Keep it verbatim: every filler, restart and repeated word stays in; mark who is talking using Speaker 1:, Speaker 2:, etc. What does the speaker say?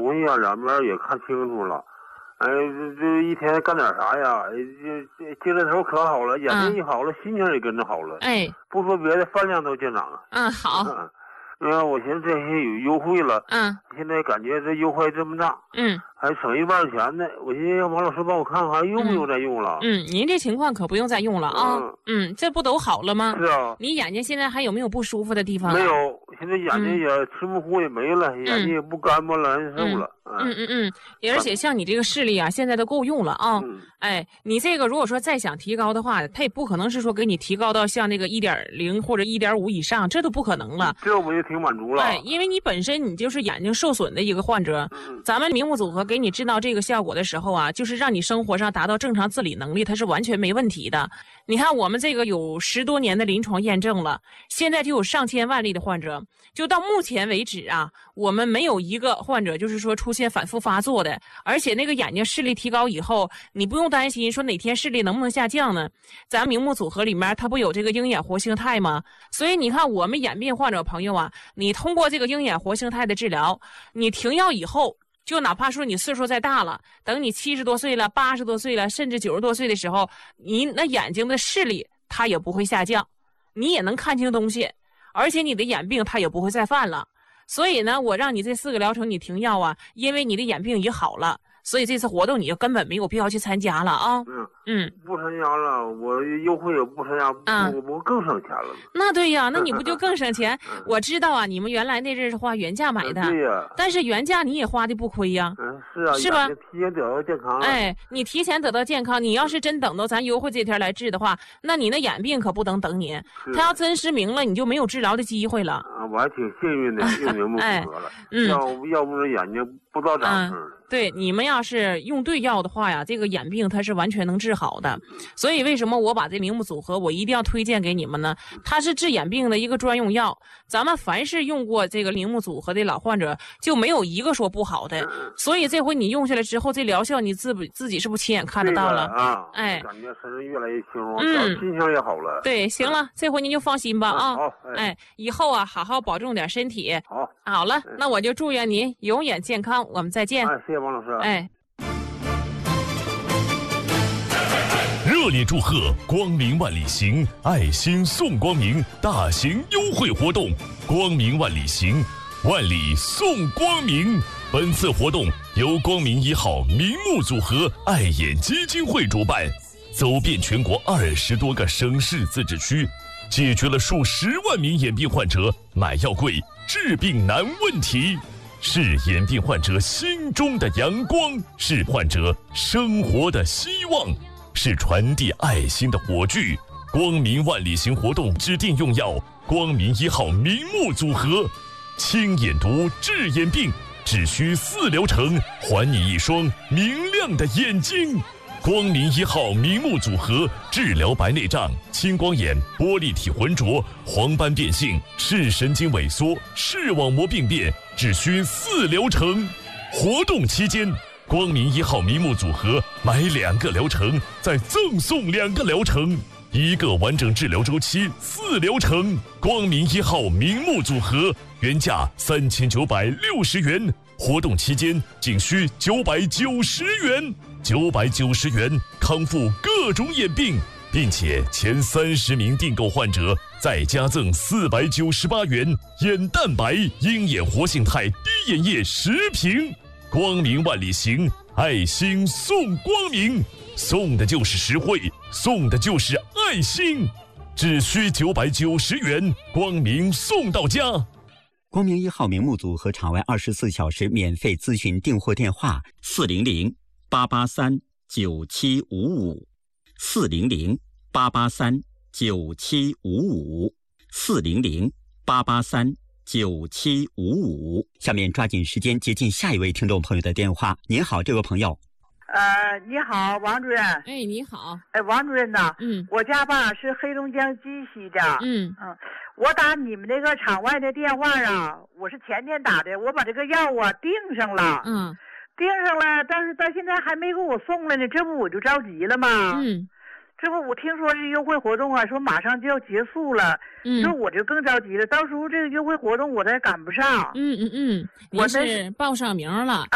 Speaker 1: 东西啊，两边也看清楚了。哎，这这一天干点啥呀？这这精神头可好了，眼睛一好了，嗯、心情也跟着好了。
Speaker 2: 哎，
Speaker 1: 不说别的，饭量都见长了。
Speaker 2: 嗯，好。
Speaker 1: 嗯，因为我寻思这些有优惠了。嗯，现在感觉这优惠这么大。嗯，还省一半钱呢。我寻思让王老师帮我看看用不用再用了。
Speaker 2: 嗯，嗯您这情况可不用再用了啊。嗯, 嗯，这不都好了吗？
Speaker 1: 是啊。
Speaker 2: 你眼睛现在还有没有不舒服的地方、啊？
Speaker 1: 没有。现在眼睛也吃不糊也没了，嗯、眼睛也不干巴了，难受了。
Speaker 2: 嗯嗯嗯，而且像你这个视力啊，现在都够用了啊。嗯、哎，你这个如果说再想提高的话，它也不可能是说给你提高到像那个一点零或者一点五以上，这都不可能了。
Speaker 1: 这我就挺满足了。
Speaker 2: 哎，因为你本身你就是眼睛受损的一个患者，嗯、咱们明目组合给你制造这个效果的时候啊，就是让你生活上达到正常自理能力，它是完全没问题的。你看我们这个有十多年的临床验证了，现在就有上千万例的患者，就到目前为止啊，我们没有一个患者就是说出现反复发作的，而且那个眼睛视力提高以后，你不用担心说哪天视力能不能下降呢？咱明目组合里面它不有这个鹰眼活性肽吗？所以你看我们眼病患者朋友啊，你通过这个鹰眼活性肽的治疗，你停药以后，就哪怕说你岁数再大了，等你七十多岁了、八十多岁了，甚至九十多岁的时候，你那眼睛的视力它也不会下降，你也能看清东西，而且你的眼病它也不会再犯了。所以呢，我让你这四个疗程你停药啊，因为你的眼病已好了，所以这次活动你就根本没有必要去参加了啊。
Speaker 1: 嗯嗯，不参加了，我优惠也不参加，嗯、我不更省钱了吗？
Speaker 2: 那对呀，那你不就更省钱？我知道啊，你们原来那阵是花原价买的，
Speaker 1: 对呀，
Speaker 2: 但是原价你也花的不亏呀。
Speaker 1: 嗯，是啊，
Speaker 2: 是吧？
Speaker 1: 提前得到健康了。
Speaker 2: 哎，你提前得到健康，你要是真等到咱优惠这天来治的话，那你那眼病可不能等你。他要真失明了，你就没有治疗的机会了。
Speaker 1: 啊，我还挺幸运的，用明目组合了。哎、嗯，要要不是眼睛不知道咋治。
Speaker 2: 嗯对，你们要是用对药的话呀，这个眼病它是完全能治好的。所以为什么我把这明目组合我一定要推荐给你们呢？它是治眼病的一个专用药，咱们凡是用过这个明目组合的老患者就没有一个说不好的。所以这回你用下来之后，这疗效你自自己是不是亲眼看得到了？
Speaker 1: 这个、啊，
Speaker 2: 哎，
Speaker 1: 感觉身上越来越轻松，嗯，心情也好了。
Speaker 2: 对，行了，这回您就放心吧啊。
Speaker 1: 好，
Speaker 2: 哎，哎以后啊好好保重点身体。
Speaker 1: 好，
Speaker 2: 好了，那我就祝愿您永远健康，我们再见。
Speaker 1: 哎，谢谢王老师。
Speaker 2: 哎。
Speaker 3: 热烈祝贺光明万里行爱心送光明大型优惠活动，光明万里行，万里送光明。本次活动由光明一号明目组合爱眼基金会主办，走遍全国二十多个省市自治区，解决了数十万名眼病患者买药贵、治病难问题，是眼病患者心中的阳光，是患者生活的希望，是传递爱心的火炬。光明万里行活动指定用药光明一号明目组合，清眼毒治眼病，只需四疗程，还你一双明亮的眼睛。光明一号明目组合治疗白内障、青光眼、玻璃体浑浊、黄斑变性、视神经萎缩、视网膜病变，只需四疗程。活动期间，光明一号明目组合买两个疗程再赠送两个疗程，一个完整治疗周期四疗程。光明一号明目组合原价三千九百六十元，活动期间仅需九百九十元，九百九十元康复各种眼病，并且前三十名订购患者再加赠四百九十八元眼蛋白鹰眼活性肽滴眼液十瓶。光明万里行，爱心送光明，送的就是实惠，送的就是爱心，只需九百九十元，光明送到家。
Speaker 4: 光明一号明目组和场外二十四小时免费咨询订货电话：四零零八八三九七五五，四零零八八三九七五五，四零零八八三九七五五。下面抓紧时间接近下一位听众朋友的电话。您好，这位朋友。
Speaker 5: 呃，你好，王主任。
Speaker 2: 哎，你好。
Speaker 5: 哎，王主任呐，
Speaker 2: 嗯，
Speaker 5: 我家吧是黑龙江鸡西的。
Speaker 2: 嗯
Speaker 5: 嗯，我打你们那个场外的电话啊，我是前天打的，我把这个药啊订上了。
Speaker 2: 嗯，
Speaker 5: 订上了，但是到现在还没给我送来呢，这不我就着急了吗？
Speaker 2: 嗯。
Speaker 5: 这不我听说这优惠活动啊，说马上就要结束了，
Speaker 2: 嗯，
Speaker 5: 说我就更着急了，到时候这个优惠活动我再赶不上。
Speaker 2: 嗯嗯嗯，我是报上名了。